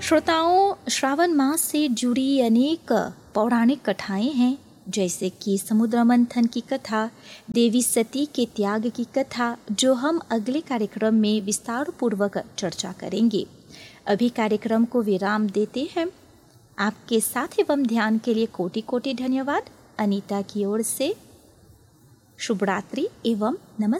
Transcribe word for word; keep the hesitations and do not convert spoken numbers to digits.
श्रोताओं, श्रावण मास से जुड़ी अनेक पौराणिक कथाएं हैं, जैसे कि समुद्र मंथन की कथा, देवी सती के त्याग की कथा, जो हम अगले कार्यक्रम में विस्तार पूर्वक चर्चा करेंगे। अभी कार्यक्रम को विराम देते हैं। आपके साथ एवं ध्यान के लिए कोटि कोटि धन्यवाद। अनीता की ओर से शुभ रात्रि एवं नमस्कार।